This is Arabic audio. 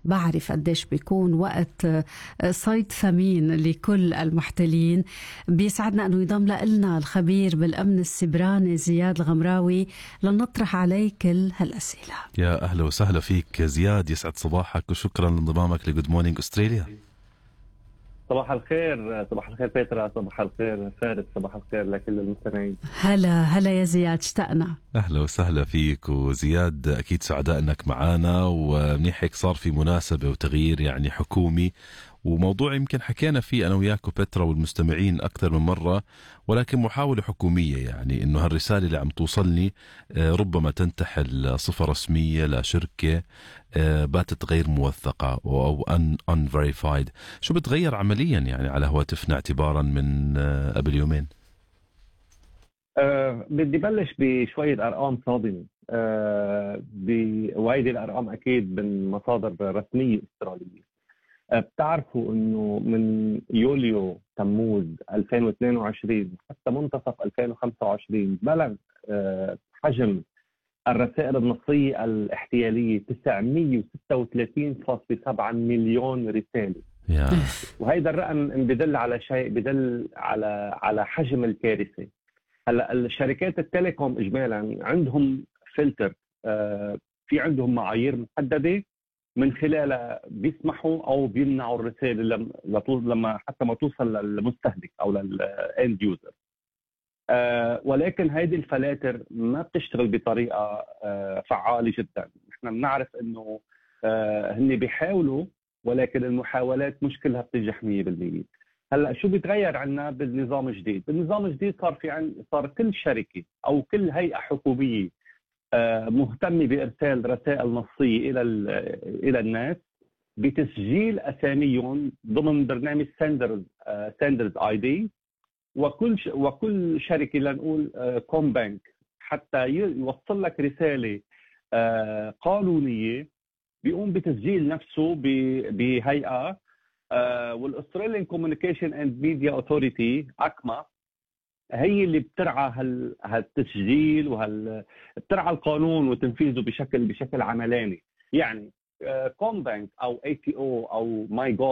بعرف قديش بيكون وقت صيد ثمين لكل المحتلين. بيسعدنا أنه ينضم لنا الخبير بالأمن السبراني زياد الغمراوي لنطرح عليه كل هالأسئلة. يا أهلا وسهلا فيك زياد، يسعد صباحك وشكرا لانضمامك لجود مورنينج أستراليا. صباح الخير، صباح الخير بيترا، صباح الخير فارس، صباح الخير لكل المستمعين. هلا يا زياد، اشتقنا. أهلا وسهلا فيك. وزياد أكيد سعداء أنك معانا، ومنيح هيك صار في مناسبة وتغيير يعني حكومي، وموضوع يمكن حكينا فيه أنا وياك وبترا والمستمعين أكثر من مرة، ولكن محاولة حكومية، يعني إنه هالرسالة اللي عم توصلني ربما تنتحل صفة رسمية لشركة باتت غير موثقة أو unverified. شو بتغير عمليا يعني على هواتفنا اعتبارا من قبل يومين؟ بدي بلش بشوية أرقام صادمة. وهيدي الأرقام أكيد من مصادر رسمية أسترالية. بتعرفوا إنه من يوليو تموز 2022 حتى منتصف 2025 بلغ حجم الرسائل النصية الاحتيالية 936.7 مليون رسالة. وهيدا الرقم بدل على شيء، بدل على حجم الكارثة. هلا الشركات التليكوم اجمالا عندهم فلتر، في عندهم معايير محدده من خلالها بيسمحوا او بيمنعوا الرسائل لما حتى ما توصل للمستهلك او للاند يوزر. ولكن هذه الفلاتر ما بتشتغل بطريقه فعاله جدا. نحن بنعرف انه هن بيحاولوا، ولكن المحاولات مش كلها بتنجح 100%. هلا شو بيتغير عنا بالنظام الجديد؟ بالنظام الجديد صار كل شركه او كل هيئه حكوميه مهتمه بارسال رسائل نصيه الى الناس بتسجيل اساميهم ضمن برنامج سندرز اي دي. وكل شركه لنقول كوم بانك حتى يوصل لك رساله قانونيه بيقوم بتسجيل نفسه بهيئه، والاستراليان كوميونيكيشن اند ميديا اوثوريتي اكما هي اللي بترعى هالتسجيل بترعى القانون وتنفيذه بشكل عملاني. يعني كوم بانك او ATO او ماي جوف